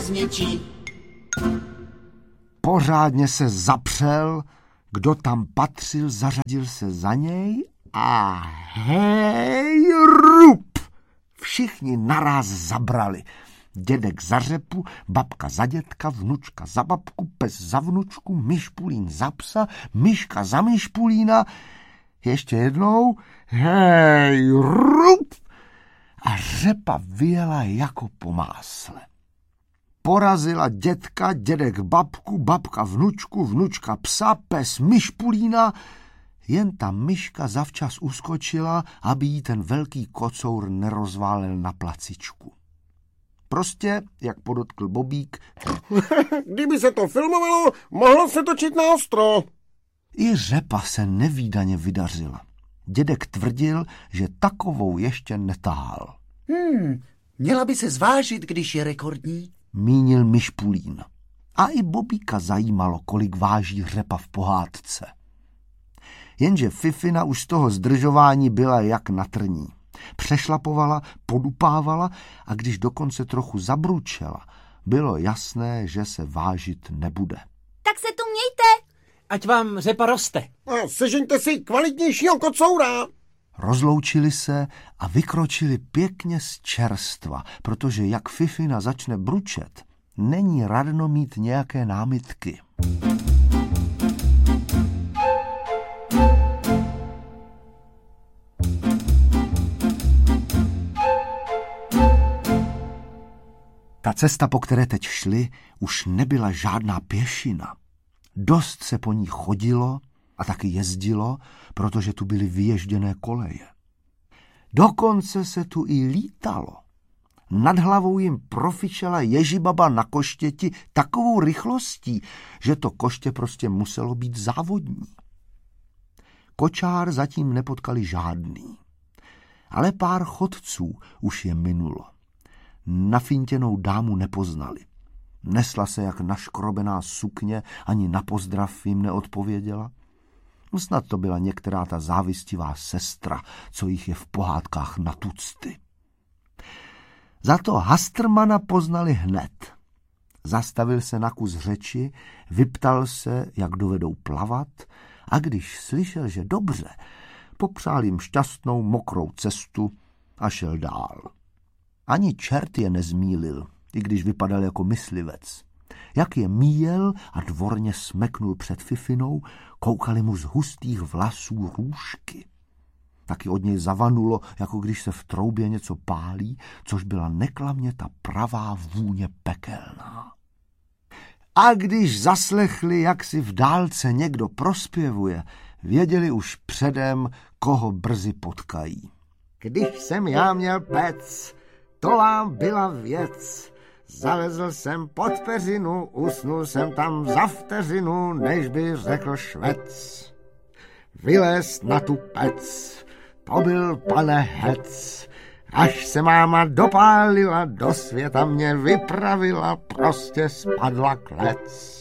zničí. Pořádně se zapřel, kdo tam patřil, zařadil se za něj a hej, rup! Všichni naráz zabrali. Dědek za řepu, babka za dědka, vnučka za babku, pes za vnučku, myšpulín za psa, myška za myšpulína. Ještě jednou, hej, rup! A řepa vyjela jako po másle. Porazila dědka, dědek babku, babka vnučku, vnučka psa, pes myšpulína. Jen ta myška zavčas uskočila, aby jí ten velký kocour nerozválil na placičku. Prostě, jak podotkl Bobík, kdyby se to filmovalo, mohlo se točit na ostro. I řepa se nevídaně vydařila. Dědek tvrdil, že takovou ještě netáhal. Měla by se zvážit, když je rekordní. Mínil myšpulín. A i Bobíka zajímalo, kolik váží řepa v pohádce. Jenže Fifina už z toho zdržování byla jak na trní. Přešlapovala, podupávala a když dokonce trochu zabručela, bylo jasné, že se vážit nebude. Tak se tu mějte. Ať vám řepa roste. A sežeňte si kvalitnějšího kocoura. Rozloučili se a vykročili pěkně z čerstva, protože jak Fifina začne bručet, není radno mít nějaké námitky. Ta cesta, po které teď šli, už nebyla žádná pěšina. Dost se po ní chodilo a taky jezdilo, protože tu byly vyježděné koleje. Dokonce se tu i lítalo. Nad hlavou jim profičela Ježibaba na koštěti takovou rychlostí, že to koště prostě muselo být závodní. Kočár zatím nepotkali žádný, ale pár chodců už je minulo. Nafintěnou dámu nepoznali. Nesla se jak naškrobená sukně, ani na pozdrav jim neodpověděla. Snad to byla některá ta závistivá sestra, co jich je v pohádkách na tucty. Za to Hastrmana poznali hned. Zastavil se na kus řeči, vyptal se, jak dovedou plavat, a když slyšel, že dobře, popřál jim šťastnou mokrou cestu a šel dál. Ani čert je nezmýlil, i když vypadal jako myslivec. Jak je míjel a dvorně smeknul před Fifinou, koukali mu z hustých vlasů růžky. Taky od něj zavanulo, jako když se v troubě něco pálí, což byla neklamně ta pravá vůně pekelná. A když zaslechli, jak si v dálce někdo prospěvuje, věděli už předem, koho brzy potkají. Když jsem já měl pec, to vám byla věc. Zalezl jsem pod peřinu, usnul jsem tam za vteřinu, než by řekl švec. Vylez na tu pec, to byl pane hec. Až se máma dopálila, do světa mě vypravila, prostě spadla klec.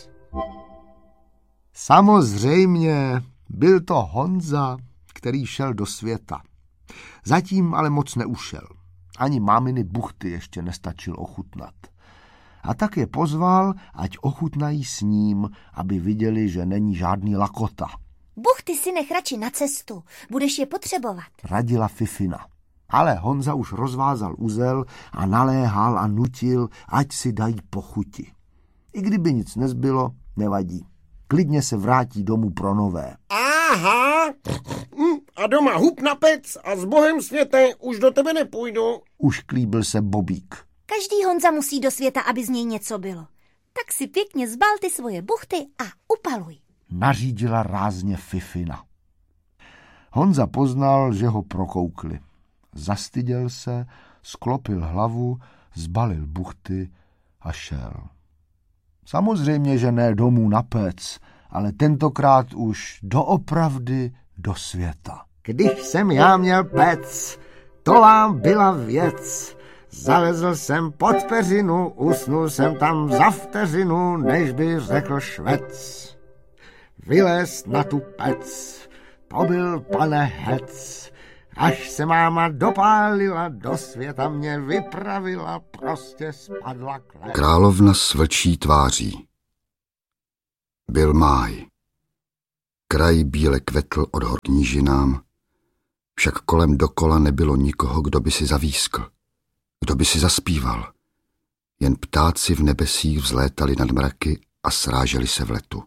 Samozřejmě byl to Honza, který šel do světa. Zatím ale moc neušel. Ani máminy buchty ještě nestačil ochutnat. A tak je pozval, ať ochutnají s ním, aby viděli, že není žádný lakota. Buchty si nech radši na cestu, budeš je potřebovat, radila Fifina. Ale Honza už rozvázal uzel a naléhal a nutil, ať si dají pochuti. I kdyby nic nezbylo, nevadí. Klidně se vrátí domů pro nové. Aha, a doma hup na pec a s Bohem světe už do tebe nepůjdu. Už klíbil se Bobík. Každý Honza musí do světa, aby z něj něco bylo. Tak si pěkně zbal ty svoje buchty a upaluj. Nařídila rázně Fifina. Honza poznal, že ho prokoukli. Zastyděl se, sklopil hlavu, zbalil buchty a šel. Samozřejmě, že ne domů na pec, ale tentokrát už doopravdy do světa. Když jsem já měl pec, to vám byla věc. Zalezl jsem pod peřinu, usnul jsem tam za vteřinu, než by řekl švec. Vylez na tu pec, to byl pane hec. Až se máma dopálila, do světa mě vypravila, prostě spadla klep. Královna s vlčí tváří. Byl máj. Kraj bíle kvetl od hor k nížinám, však kolem dokola nebylo nikoho, kdo by si zavískl, kdo by si zaspíval. Jen ptáci v nebesích vzlétali nad mraky a sráželi se v letu.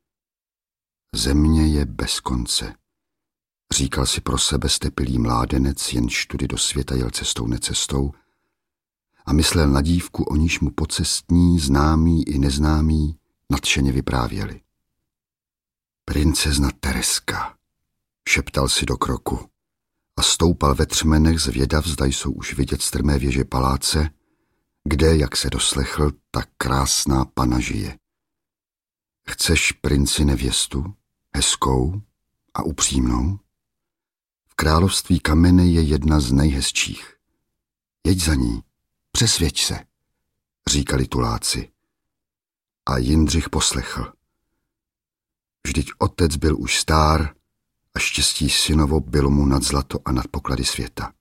Země je bez konce, říkal si pro sebe stepilý mládenec, jenž tudy do světa jel cestou necestou, a myslel na dívku, o níž mu pocestní, známí i neznámí nadšeně vyprávěli. Princezna Tereska, šeptal si do kroku a stoupal ve třmenech zvědav, zda jsou už vidět strmé věže paláce, kde, jak se doslechl, tak krásná pana žije. Chceš princi nevěstu, hezkou a upřímnou? V království Kamene je jedna z nejhezčích. Jeď za ní, přesvědč se, říkali tuláci. A Jindřich poslechl. Vždyť otec byl už stár a štěstí synovo bylo mu nad zlato a nad poklady světa.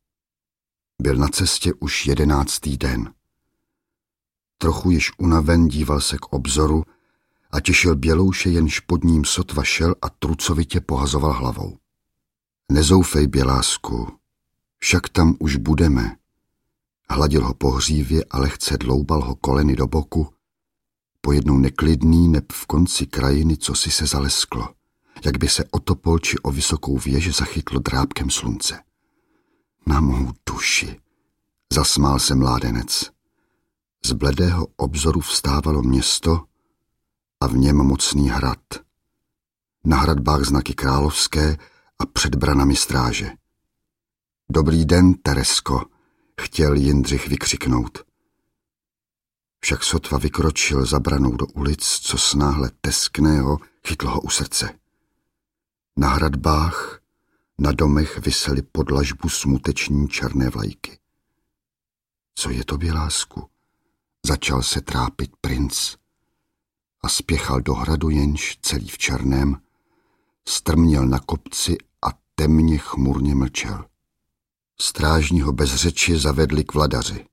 Byl na cestě už 11. den. Trochu již unaven díval se k obzoru a těšil bělouše, jenž pod ním sotva šel a trucovitě pohazoval hlavou. Nezoufej, bělásku, však tam už budeme. Hladil ho po hřívě a lehce dloubal ho koleny do boku, pojednou neklidný neb v konci krajiny, co si se zalesklo, jak by se o topol či o vysokou věž zachytlo drábkem slunce. Na mou duši, zasmál se mládenec. Z bledého obzoru vstávalo město a v něm mocný hrad. Na hradbách znaky královské a před branami stráže. Dobrý den, Teresko, chtěl Jindřich vykřiknout. Však sotva vykročil za branou do ulic, co snáhle teskného chytlo ho u srdce. Na hradbách, na domech visely pod dlažbu smuteční černé vlajky. Co je to, bělásku? Začal se trápit princ a spěchal do hradu, jenž celý v černém, strměl na kopci a temně chmurně mlčel. Strážní ho bez řeči zavedli k vladaři.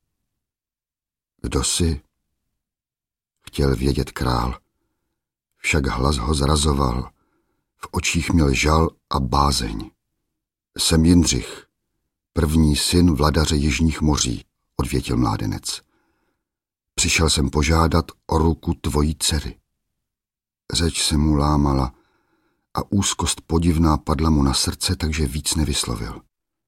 Kdo jsi? Chtěl vědět král, však hlas ho zrazoval, v očích měl žal a bázeň. Jsem Jindřich, první syn vladaře jižních moří, odvětil mládenec. Přišel jsem požádat o ruku tvojí dcery. Řeč se mu lámala a úzkost podivná padla mu na srdce, takže víc nevyslovil.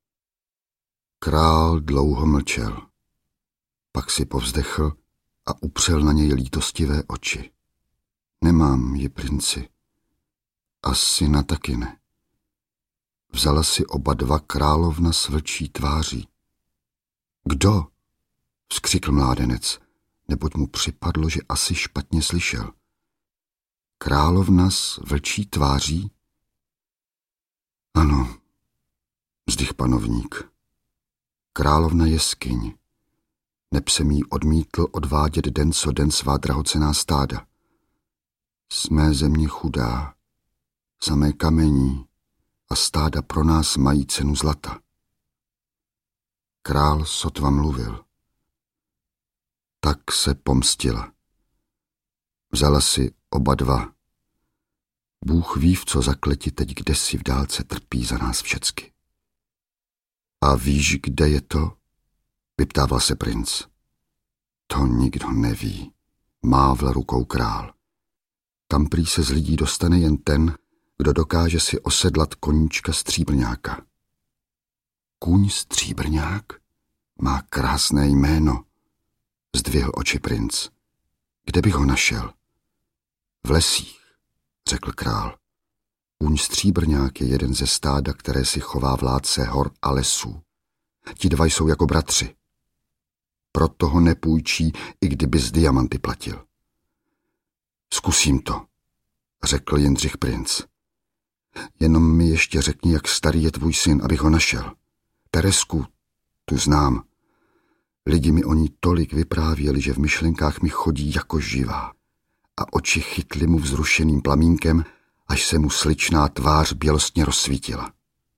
Král dlouho mlčel, pak si povzdechl a upřel na něj lítostivé oči. Nemám ji, princi, a syna taky ne. Vzala si oba dva královna s vlčí tváří. Kdo? Vzkřikl mládenec, neboť mu připadlo, že asi špatně slyšel. Královna s vlčí tváří? Ano, vzdych panovník. Královna jeskyň. Neb jsem jí odmítl odvádět den co den svá drahocenná stáda. Jsme země chudá, samé kamení a stáda pro nás mají cenu zlata. Král sotva mluvil. Tak se pomstila. Vzala si oba dva. Bůh ví, v co zakleti teď kdesi v dálce trpí za nás všecky. A víš, kde je to? Vyptával se princ. To nikdo neví, mávl rukou král. Tam prý se z lidí dostane jen ten, kdo dokáže si osedlat koníčka stříbrňáka. Kůň stříbrňák? Má krásné jméno, zdvihl oči princ. Kde bych ho našel? V lesích, řekl král. Kůň stříbrňák je jeden ze stáda, které si chová vládce hor a lesů. Ti dva jsou jako bratři. Proto ho nepůjčí, i kdyby z diamanty platil. Zkusím to, řekl Jindřich princ. Jenom mi ještě řekni, jak starý je tvůj syn, abych ho našel. Teresku, tu znám. Lidi mi o ní tolik vyprávěli, že v myšlenkách mi chodí jako živá. A oči chytly mu vzrušeným plamínkem, až se mu sličná tvář bělostně rozsvítila.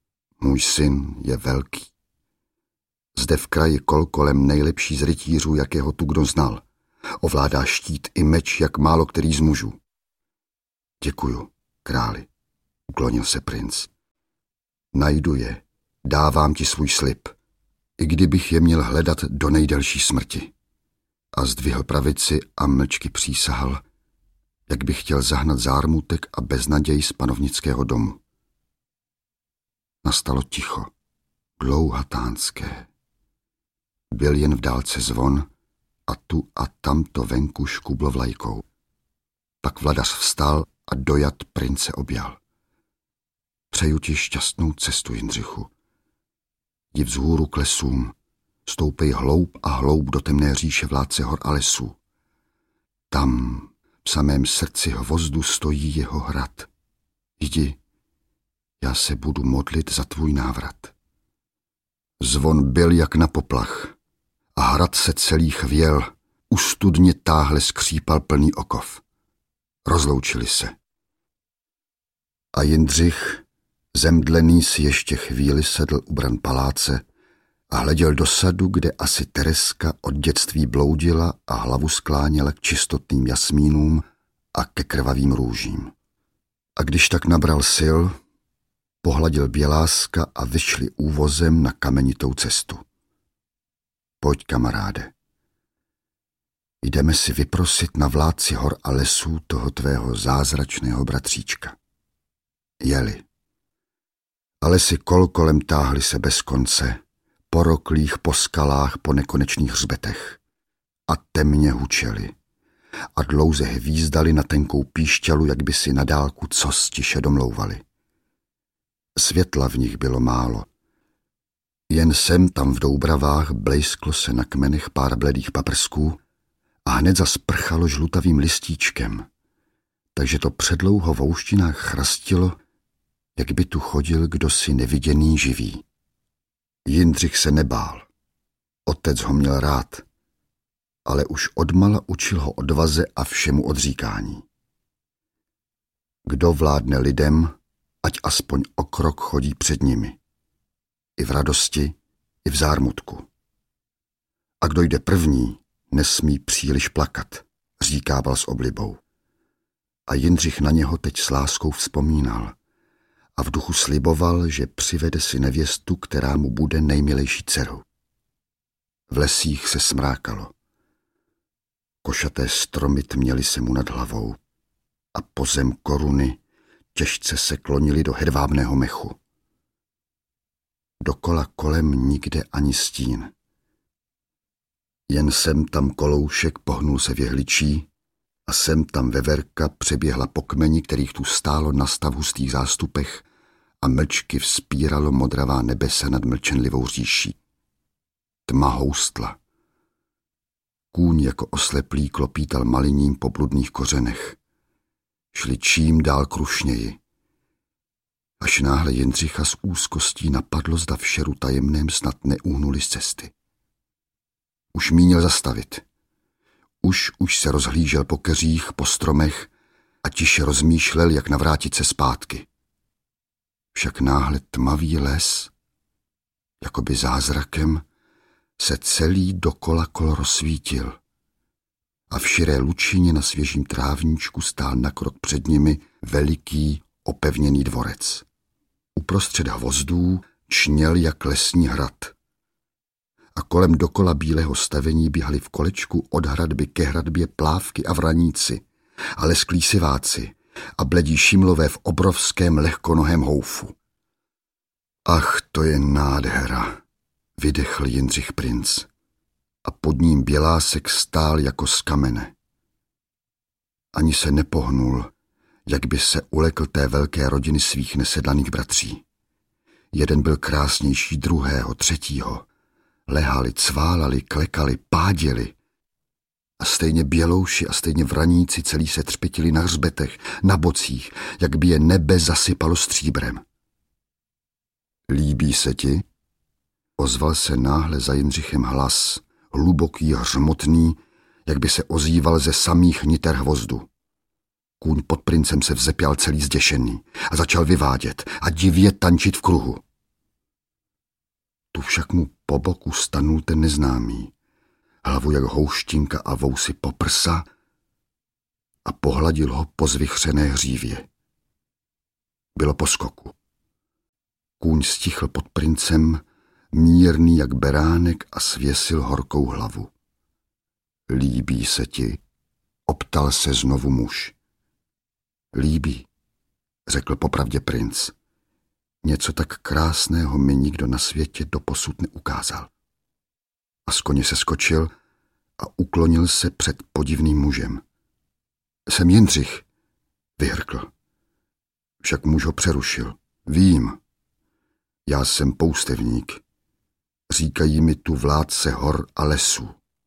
Můj syn je velký. Zde v kraji kol kolem nejlepší z rytířů, jakého tu kdo znal. Ovládá štít i meč, jak málo který z mužů. Děkuju, králi, uklonil se princ. Najdu je, dávám ti svůj slib, i kdybych je měl hledat do nejdelší smrti. A zdvihl pravici a mlčky přísahal, jak by chtěl zahnat zármutek a beznaděj z panovnického domu. Nastalo ticho, dlouhatánské. Byl jen v dálce zvon a tu a tam to venku škublo vlajkou. Pak vladař vstal a dojat prince objal. Přeju ti šťastnou cestu, Jindřichu. Jdi vzhůru k lesům, stoupej hloub a hloub do temné říše vládce hor a lesů. Tam, v samém srdci hvozdu, stojí jeho hrad. Jdi, já se budu modlit za tvůj návrat. Zvon byl jak na poplach a hrad se celý chvěl, u studně táhle skřípal plný okov. Rozloučili se. A Jindřich, zemdlený, si ještě chvíli sedl u bran paláce a hleděl do sadu, kde asi Tereska od dětství bloudila a hlavu skláněla k čistotným jasmínům a ke krvavým růžím. A když tak nabral sil, pohladil Běláska a vyšli úvozem na kamenitou cestu. Pojď, kamaráde. Jdeme si vyprosit na vládci hor a lesů toho tvého zázračného bratříčka. Jeli. Ale si kol kolem táhli se bez konce, poroklých po skalách, po nekonečných hřbetech. A temně hučeli. A dlouze hvízdali na tenkou píšťalu, jak by si na dálku costiše domlouvali. Světla v nich bylo málo. Jen sem tam v doubravách blejsklo se na kmenech pár bledých paprsků a hned zas prchalo žlutavým listíčkem, takže to předlouho v ouštinách chrastilo, jak by tu chodil kdosi neviděný živý. Jindřich se nebál. Otec ho měl rád, ale už odmala učil ho odvaze a všemu odříkání. Kdo vládne lidem, ať aspoň o krok chodí před nimi. I v radosti, i v zármutku. A kdo jde první, nesmí příliš plakat, říkával s oblibou. A Jindřich na něho teď s láskou vzpomínal a v duchu sliboval, že přivede si nevěstu, která mu bude nejmilejší dcerou. V lesích se smrákalo. Košaté stromy tměly se mu nad hlavou a po zem koruny těžce se klonily do hedvábného mechu. Dokola kolem nikde ani stín. Jen sem tam koloušek pohnul se v jehličí a sem tam veverka přeběhla po kmeni, kterých tu stálo na stav hustých zástupech a mlčky vzpíralo modravá nebesa nad mlčenlivou říší. Tma houstla. Kůň jako osleplý klopítal maliním po bludných kořenech. Šli čím dál krušněji. Až náhle Jindřicha s úzkostí napadlo, zda v šeru tajemném snad neuhnuli z cesty. Už mínil zastavit. Už se rozhlížel po keřích, po stromech a tiše rozmýšlel, jak navrátit se zpátky. Však náhle tmavý les, jakoby zázrakem, se celý dokola kol rozsvítil a v širé lučině na svěžím trávníčku stál na krok před nimi veliký opevněný dvorec. Uprostřed hvozdů čněl jak lesní hrad. A kolem dokola bílého stavení běhali v kolečku od hradby ke hradbě plávky a vraníci, a lesklí siváci a bledí šimlové v obrovském lehkonohém houfu. Ach, to je nádhera, vydechl Jindřich princ a pod ním Bělásek stál jako z kamene. Ani se nepohnul, jak by se ulekl té velké rodiny svých nesedlaných bratří. Jeden byl krásnější druhého, třetího. Lehali, cválali, klekali, páděli. A stejně bělouši a stejně vraníci celý se třpitili na hřbetech, na bocích, jak by je nebe zasypalo stříbrem. Líbí se ti? Ozval se náhle za Jindřichem hlas, hluboký, hřmotný, jak by se ozýval ze samých niter hvozdu. Kůň pod princem se vzepěl celý zděšený a začal vyvádět a divě tančit v kruhu. Tu však mu po boku stanul ten neznámý, hlavu jak houštinka a vousy po prsa a pohladil ho po zvychřené hřívě. Bylo po skoku. Kůň stichl pod princem, mírný jak beránek, a svěsil horkou hlavu. Líbí se ti? Optal se znovu muž. Líbí, řekl popravdě princ. Něco tak krásného mi nikdo na světě doposud neukázal. A z koně se skočil a uklonil se před podivným mužem. Jsem Jindřich, vyhrkl. Však muž ho přerušil. Vím, já jsem poustevník. Říkají mi tu vládce hor a lesů.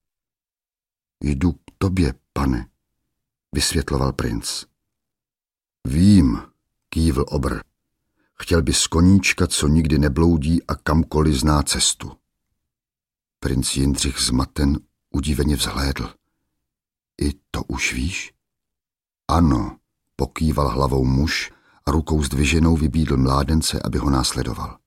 Jdu k tobě, pane, vysvětloval princ. Vím, kývl obr. Chtěl by z koníčka, co nikdy nebloudí a kamkoliv zná cestu. Princ Jindřich zmaten udiveně vzhlédl. I to už víš? Ano, pokýval hlavou muž a rukou zdviženou vybídl mládence, aby ho následoval.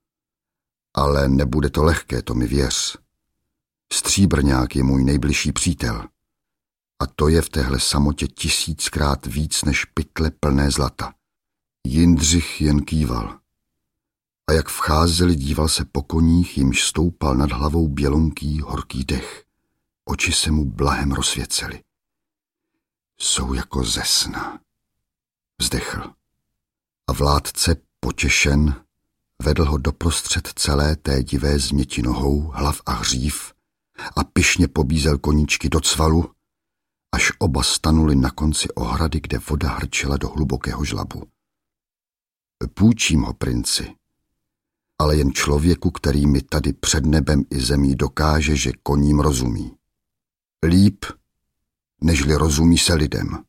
Ale nebude to lehké, to mi věř. Stříbrňák je můj nejbližší přítel. A to je v téhle samotě 1000krát víc než pytle plné zlata. Jindřich jen kýval. A jak vcházeli, díval se po koních, jimž stoupal nad hlavou bělonký horký dech. Oči se mu blahem rozsvěcely. Jsou jako ze sna. Vzdechl. A vládce, potěšen, vedl ho doprostřed celé té divé změti nohou, hlav a hřív a pyšně pobízel koníčky do cvalu, až oba stanuli na konci ohrady, kde voda hrčela do hlubokého žlabu. Půjčím ho, princi, ale jen člověku, který mi tady před nebem i zemí dokáže, že koním rozumí. Líp, nežli rozumí se lidem.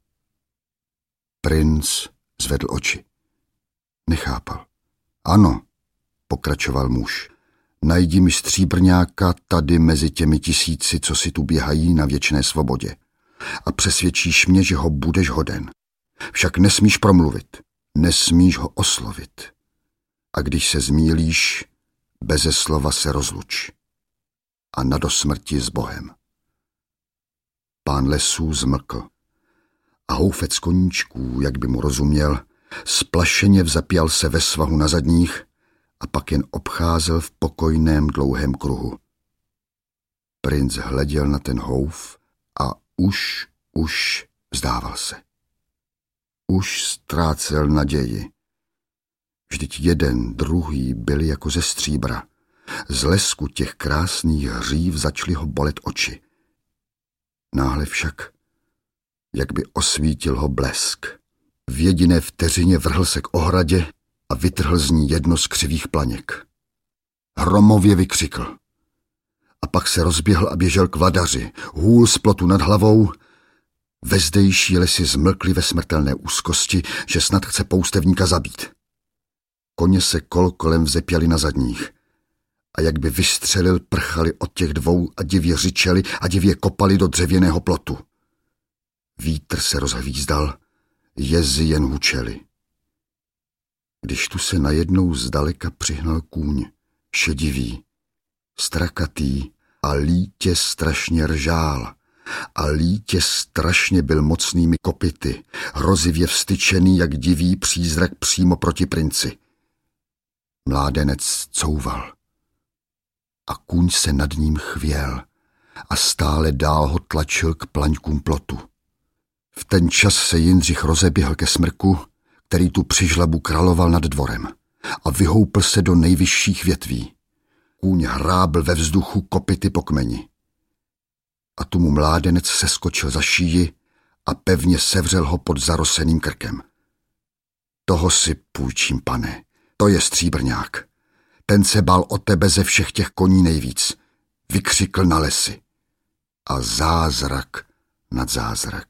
Princ zvedl oči. Nechápal. Ano, pokračoval muž, najdi mi stříbrňáka tady mezi těmi 1000, co si tu běhají na věčné svobodě, a přesvědčíš mě, že ho budeš hoden. Však nesmíš promluvit, nesmíš ho oslovit. A když se zmýlíš, beze slova se rozluč. A na dosmrti s Bohem. Pán lesů zmlkl. A houfec koníčků, jak by mu rozuměl, splašeně vzapěl se ve svahu na zadních a pak jen obcházel v pokojném dlouhém kruhu. Princ hleděl na ten houf a už vzdával se. Už ztrácel naději. Vždyť jeden, druhý byli jako ze stříbra. Z lesku těch krásných hřív začaly ho bolet oči. Náhle však, jak by osvítil ho blesk. V jediné vteřině vrhl se k ohradě a vytrhl z ní jedno z křivých planěk. Hromově vykřikl. A pak se rozběhl a běžel k vladaři, hůl z plotu nad hlavou. Vezdejší lesy zmlkly ve smrtelné úzkosti, že snad chce poustevníka zabít. Koně se kol kolem vzepěli na zadních. A jak by vystřelil, prchali od těch dvou a divě řičeli a divě kopali do dřevěného plotu. Vítr se rozhvízdal, jezy jen hučely. Když tu se najednou zdaleka přihnal kůň, šedivý, strakatý a lítě strašně ržál. A lítě strašně byl mocnými kopyty, hrozivě vstyčený jak divý přízrak přímo proti princi. Mládenec couval. A kůň se nad ním chvěl a stále dál ho tlačil k plaňkům plotu. V ten čas se Jindřich rozeběhl ke smrku, který tu při žlabu královal nad dvorem, a vyhoupl se do nejvyšších větví. Kůň hrábl ve vzduchu kopyty po kmeni. A tu mu mládenec seskočil za šíji a pevně sevřel ho pod zaroseným krkem. Toho si půjčím, pane, to je stříbrňák. Ten se bál o tebe ze všech těch koní nejvíc. Vykřikl na lesy. A zázrak nad zázrak.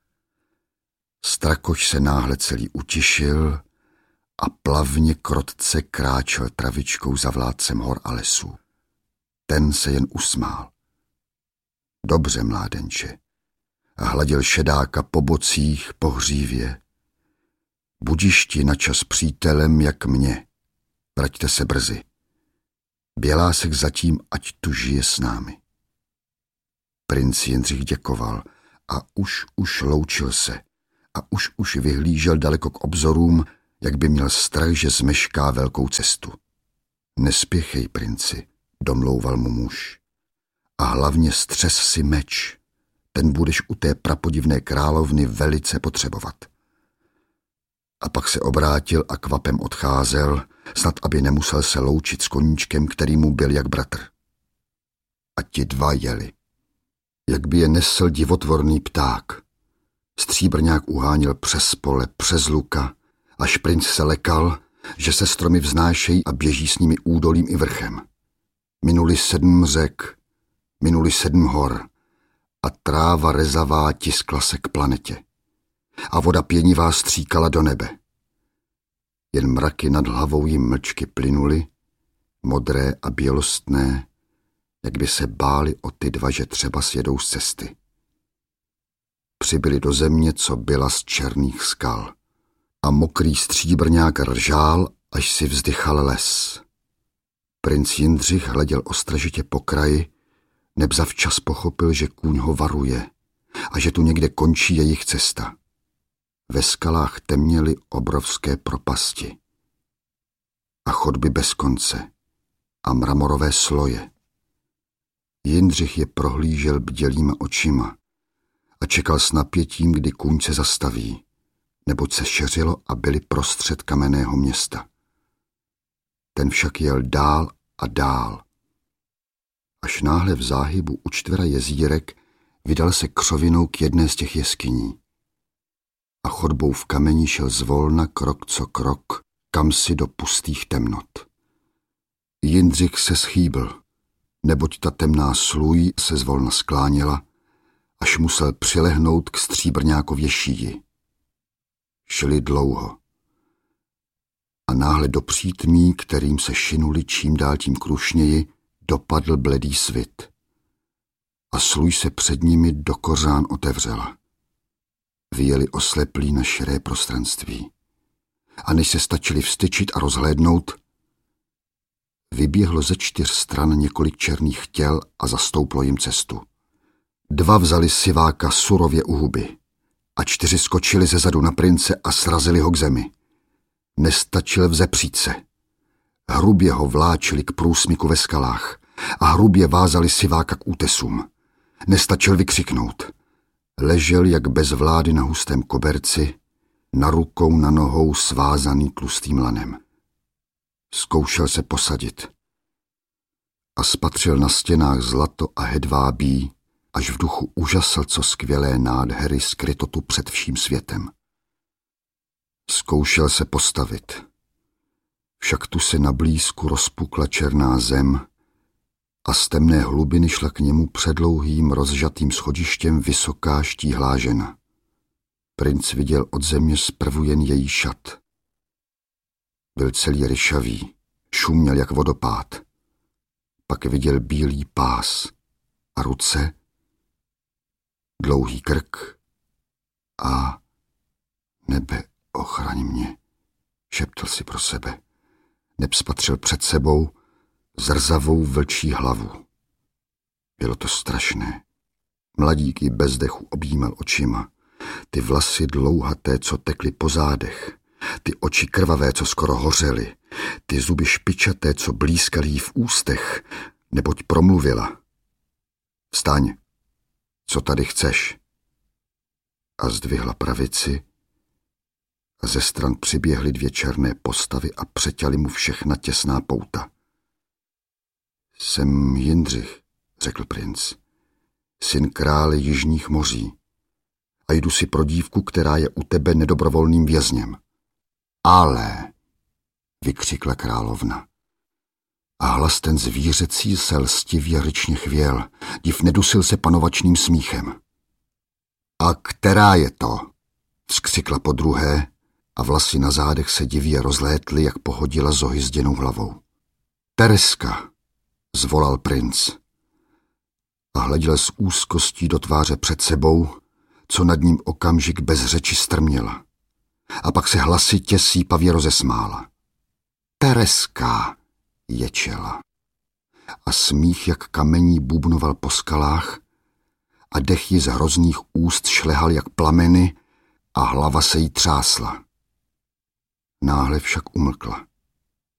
Strakoš se náhle celý utišil a plavně krotce kráčel travičkou za vládcem hor a lesů. Ten se jen usmál. Dobře, mládenče. A hladil šedáka po bocích, po hřívě. Budiš ti na čas přítelem jak mě. Vraťte se brzy. Bělásek zatím, ať tu žije s námi. Princ Jindřich děkoval a už loučil se a už vyhlížel daleko k obzorům, jak by měl strach, že zmešká velkou cestu. Nespěchej, princi, domlouval mu muž. A hlavně střes si meč, ten budeš u té prapodivné královny velice potřebovat. A pak se obrátil a kvapem odcházel, snad aby nemusel se loučit s koníčkem, který mu byl jak bratr. A ti dva jeli. Jak by je nesl divotvorný pták. Stříbrňák uháněl přes pole, přes luka, až princ se lekal, že se stromy vznášejí a běží s nimi údolím i vrchem. Minuli 7 řek, minuli 7 hor a tráva rezavá tiskla se k planetě. A voda pěnivá stříkala do nebe. Jen mraky nad hlavou jim mlčky plynuly, modré a bělostné, jak by se báli o ty dva, že třeba sjedou z cesty. Přibyli do země, co byla z černých skal. A mokrý stříbrňák ržál, až si vzdychal les. Princ Jindřich hleděl ostražitě po kraji, neb zavčas pochopil, že kůň ho varuje a že tu někde končí jejich cesta. Ve skalách temněly obrovské propasti a chodby bez konce a mramorové sloje. Jindřich je prohlížel bdělýma očima a čekal s napětím, kdy kůň se zastaví, neboť se šeřilo a byli prostřed kamenného města. Ten však jel dál a dál. Až náhle v záhybu u čtvera jezírek vydal se křovinou k jedné z těch jeskyní. A chodbou v kameni šel zvolna krok co krok, kamsi do pustých temnot. Jindřich se schýbl, neboť ta temná sluj se zvolna skláněla, až musel přilehnout k stříbrňákově šíji. Šli dlouho. A náhle do přítmí, kterým se šinuli čím dál tím krušněji, dopadl bledý svit. A sluj se před nimi do kořán otevřela. Vyjeli osleplí na širé prostranství. A než se stačili vstyčit a rozhlédnout, vyběhlo ze 4 stran několik černých těl a zastouplo jim cestu. 2 vzali siváka surově u huby a 4 skočili ze zadu na prince a srazili ho k zemi. Nestačil vzepřít se. Hrubě ho vláčili k průsmyku ve skalách a hrubě vázali siváka k útesům. Nestačil vykřiknout. Ležel jak bez vlády na hustém koberci, na rukou, na nohou svázaný tlustým lanem. Zkoušel se posadit a spatřil na stěnách zlato a hedvábí, až v duchu užasl, co skvělé nádhery skryto tu před vším světem. Zkoušel se postavit, však tu se na blízku rozpukla černá zem a z temné hlubiny šla k němu předlouhým rozžatým schodištěm vysoká štíhlá žena. Princ viděl od země zprvu jen její šat. Byl celý ryšavý, šuměl jak vodopád. Pak viděl bílý pás a ruce, dlouhý krk a nebe ochraň mě, šeptal si pro sebe. Neb spatřil před sebou zrzavou vlčí hlavu. Bylo to strašné. Mladík ji bez dechu objímal očima. Ty vlasy dlouhaté, co tekly po zádech. Ty oči krvavé, co skoro hořely. Ty zuby špičaté, co blízkaly jí v ústech, neboť promluvila. Vstaň, co tady chceš? A zdvihla pravici a ze stran přiběhly 2 černé postavy a přeťaly mu všechna těsná pouta. Jsem Jindřich, řekl princ, syn krále jižních moří a jdu si pro dívku, která je u tebe nedobrovolným vězněm. Ale, vykřikla královna. A hlas ten zvířecí se lstivě ryčně chvěl, div nedusil se panovačným smíchem. A která je to? Vzkřikla podruhé a vlasy na zádech se divě rozlétly, jak pohodila zohyzděnou hlavou. Tereska, zvolal princ a hleděl s úzkostí do tváře před sebou, co nad ním okamžik bez řeči strměla. A pak se hlasitě sípavě rozesmála. Tereska, ječela. a smích jak kamení bubnoval po skalách a dech ji z hrozných úst šlehal jak plameny a hlava se jí třásla. Náhle však umlkla.